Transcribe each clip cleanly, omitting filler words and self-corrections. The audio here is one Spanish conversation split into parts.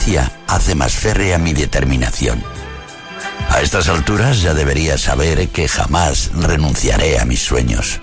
experiencia hace más férrea mi determinación. A estas alturas ya debería saber que jamás renunciaré a mis sueños.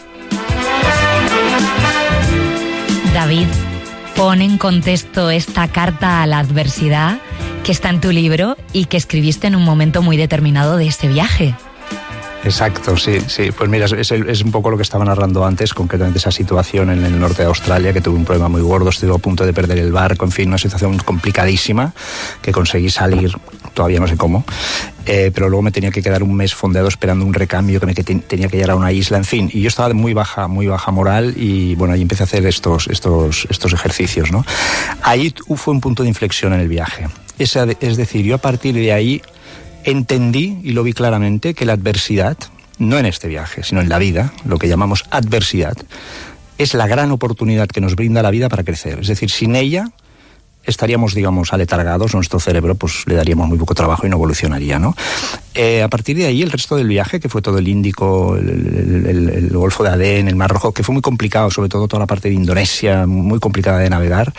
David, pon en contexto esta carta a la adversidad que está en tu libro y que escribiste en un momento muy determinado de ese viaje. Exacto, sí. Pues mira, es un poco lo que estaba narrando antes, concretamente esa situación en el norte de Australia, que tuve un problema muy gordo, estuve a punto de perder el barco, en fin, una situación complicadísima, que conseguí salir, todavía no sé cómo, pero luego me tenía que quedar un mes fondeado esperando un recambio, que tenía que llegar a una isla, en fin, y yo estaba muy baja moral, y bueno, ahí empecé a hacer estos ejercicios, ¿no? Ahí fue un punto de inflexión en el viaje. Es decir, yo a partir de ahí entendí y lo vi claramente que la adversidad, no en este viaje, sino en la vida, lo que llamamos adversidad, es la gran oportunidad que nos brinda la vida para crecer. Es decir, sin ella estaríamos, digamos, aletargados, nuestro cerebro pues le daríamos muy poco trabajo y no evolucionaría, ¿no? A partir de ahí, el resto del viaje, que fue todo el Índico, el Golfo de Adén, el Mar Rojo, que fue muy complicado, sobre todo toda la parte de Indonesia, muy complicada de navegar,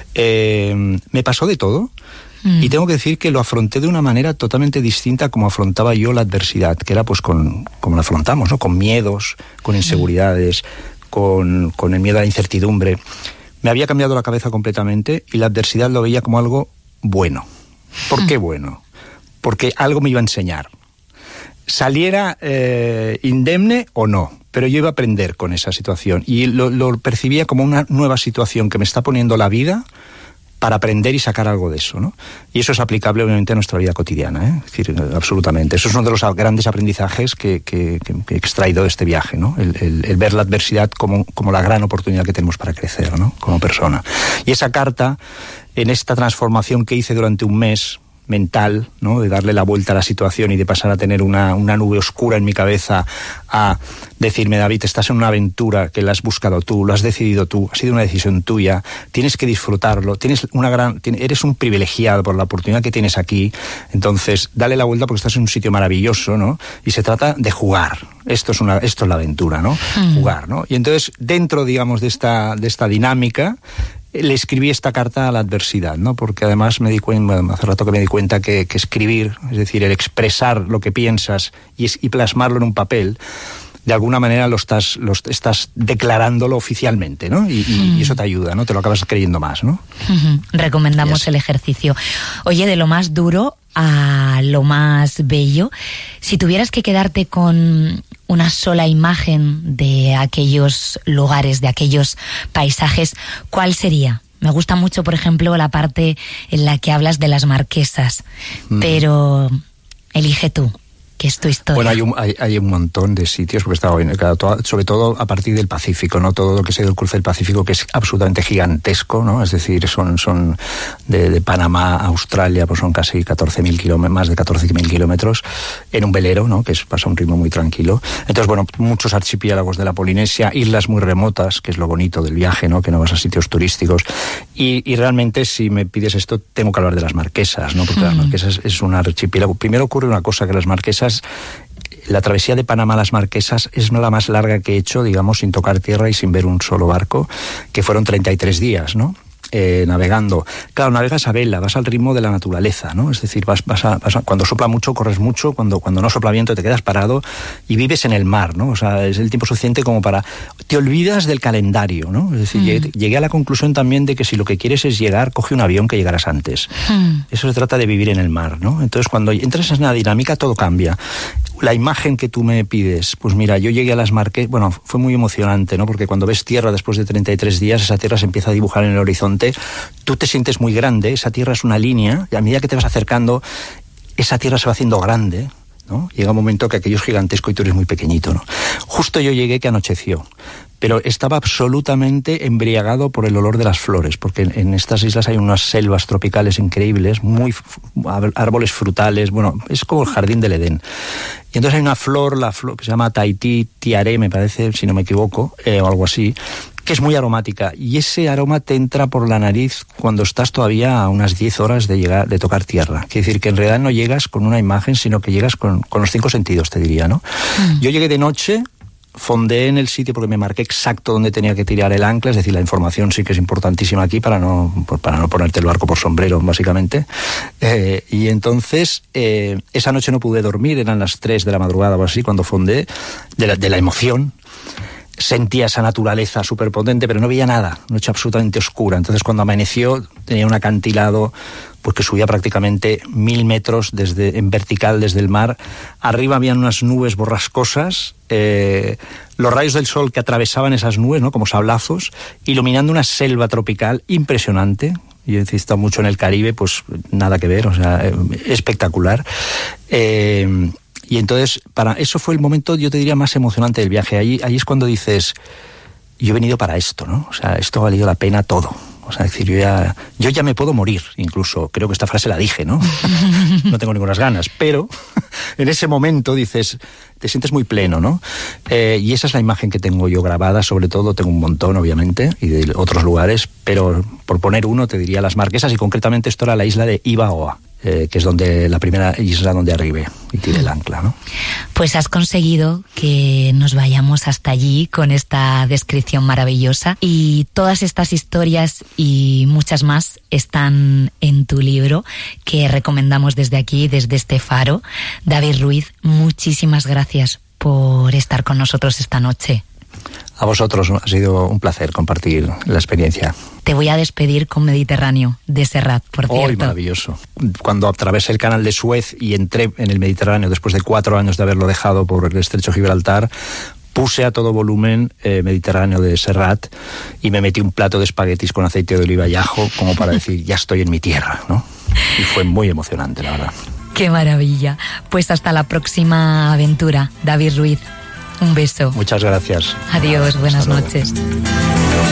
me pasó de todo. Y tengo que decir que lo afronté de una manera totalmente distinta a como afrontaba yo la adversidad, que era pues como la afrontamos, ¿no? Con miedos, con inseguridades, con el miedo a la incertidumbre. Me había cambiado la cabeza completamente y la adversidad lo veía como algo bueno. ¿Por qué bueno? Porque algo me iba a enseñar. Saliera indemne o no, pero yo iba a aprender con esa situación y lo percibía como una nueva situación que me está poniendo la vida para aprender y sacar algo de eso, ¿no? Y eso es aplicable obviamente a nuestra vida cotidiana, ¿eh? Es decir, absolutamente. Eso es uno de los grandes aprendizajes que he extraído de este viaje, ¿no? El ver la adversidad como la gran oportunidad que tenemos para crecer, ¿no? Como persona. Y esa carta, en esta transformación que hice durante un mes mental, ¿no? De darle la vuelta a la situación y de pasar a tener una nube oscura en mi cabeza a decirme, David, estás en una aventura que la has buscado tú, lo has decidido tú, ha sido una decisión tuya, tienes que disfrutarlo, eres un privilegiado por la oportunidad que tienes aquí, entonces dale la vuelta porque estás en un sitio maravilloso, ¿no? Y se trata de jugar. Esto es la aventura, ¿no? Jugar, ¿no? Y entonces, dentro, digamos, de esta dinámica, le escribí esta carta a la adversidad, ¿no? Porque además hace rato que me di cuenta que escribir, es decir, el expresar lo que piensas y plasmarlo en un papel, de alguna manera estás declarándolo oficialmente, ¿no? Y eso te ayuda, ¿no? Te lo acabas creyendo más, ¿no? Recomendamos el ejercicio. Oye, de lo más duro a lo más bello, si tuvieras que quedarte con una sola imagen de aquellos lugares, de aquellos paisajes, ¿cuál sería? Me gusta mucho, por ejemplo, la parte en la que hablas de las Marquesas, pero elige tú. ¿Qué es tu historia? Bueno, hay un montón de sitios, porque estaba bien, sobre todo a partir del Pacífico, ¿no? Todo lo que sea el cruce del Pacífico, que es absolutamente gigantesco, ¿no? Es decir, son de Panamá a Australia, pues son casi 14.000 kilómetros, más de 14.000 kilómetros, en un velero, ¿no? Que pasa a un ritmo muy tranquilo. Entonces, bueno, muchos archipiélagos de la Polinesia, islas muy remotas, que es lo bonito del viaje, ¿no? Que no vas a sitios turísticos. Y realmente, si me pides esto, tengo que hablar de las Marquesas, ¿no? Porque las Marquesas es un archipiélago. Primero ocurre una cosa, que las Marquesas, la travesía de Panamá a las Marquesas es la más larga que he hecho, digamos, sin tocar tierra y sin ver un solo barco, que fueron 33 días, ¿no? Navegando. Claro, navegas a vela, vas al ritmo de la naturaleza, ¿no? Es decir, vas cuando sopla mucho, corres mucho, cuando no sopla viento te quedas parado y vives en el mar, ¿no? O sea, es el tiempo suficiente como para... Te olvidas del calendario, ¿no? Es decir, llegué a la conclusión también de que si lo que quieres es llegar, coge un avión que llegarás antes. Eso se trata de vivir en el mar, ¿no? Entonces, cuando entras en una dinámica, todo cambia. La imagen que tú me pides, pues mira, yo llegué a las Marquesas, bueno, fue muy emocionante, ¿no? Porque cuando ves tierra después de 33 días, esa tierra se empieza a dibujar en el horizonte, tú te sientes muy grande, esa tierra es una línea, y a medida que te vas acercando, esa tierra se va haciendo grande, ¿no? Llega un momento que aquello es gigantesco y tú eres muy pequeñito, ¿no? Justo yo llegué que anocheció, pero estaba absolutamente embriagado por el olor de las flores, porque en estas islas hay unas selvas tropicales increíbles, árboles frutales, bueno, es como el jardín del Edén. Y entonces hay una flor, la flor que se llama Tahití tiare, me parece, si no me equivoco, o algo así, que es muy aromática, y ese aroma te entra por la nariz cuando estás todavía a unas 10 horas de tocar tierra. Quiere decir que en realidad no llegas con una imagen, sino que llegas con los 5 sentidos, te diría, ¿no? Yo llegué de noche fondeé en el sitio porque me marqué exacto donde tenía que tirar el ancla, es decir, la información sí que es importantísima aquí para no ponerte el barco por sombrero, básicamente. Y entonces, esa noche no pude dormir, eran las 3 de la madrugada o así, cuando fondeé, de la emoción. Sentía esa naturaleza súper potente, pero no veía nada, noche absolutamente oscura. Entonces, cuando amaneció, tenía un acantilado pues que subía prácticamente 1000 metros en vertical desde el mar. Arriba habían unas nubes borrascosas, los rayos del sol que atravesaban esas nubes, ¿no?, como sablazos, iluminando una selva tropical impresionante. Yo he estado mucho en el Caribe, pues nada que ver, o sea, espectacular. Y entonces, eso fue el momento, yo te diría, más emocionante del viaje. Ahí es cuando dices, yo he venido para esto, ¿no? O sea, esto ha valido la pena todo. O sea, es decir, yo ya me puedo morir, incluso. Creo que esta frase la dije, ¿no? No tengo ninguna ganas, pero en ese momento dices, te sientes muy pleno, ¿no? Y esa es la imagen que tengo yo grabada, sobre todo, tengo un montón, obviamente, y de otros lugares, pero por poner uno te diría Las Marquesas, y concretamente esto era la isla de Ibaoa, que es la primera isla donde arribé y tiré el ancla, ¿no? Pues has conseguido que nos vayamos hasta allí con esta descripción maravillosa, y todas estas historias y muchas más están en tu libro, que recomendamos desde aquí, desde este faro. David Ruiz, muchísimas gracias por estar con nosotros esta noche. A vosotros, ha sido un placer compartir la experiencia. Te voy a despedir con Mediterráneo, de Serrat, por cierto. ¡Ay, maravilloso! Cuando atravesé el canal de Suez y entré en el Mediterráneo, después de 4 años de haberlo dejado por el estrecho de Gibraltar, puse a todo volumen Mediterráneo de Serrat y me metí un plato de espaguetis con aceite de oliva y ajo, como para decir, ya estoy en mi tierra, ¿no? Y fue muy emocionante, la verdad. ¡Qué maravilla! Pues hasta la próxima aventura, David Ruiz. Un beso. Muchas gracias. Adiós, buenas noches.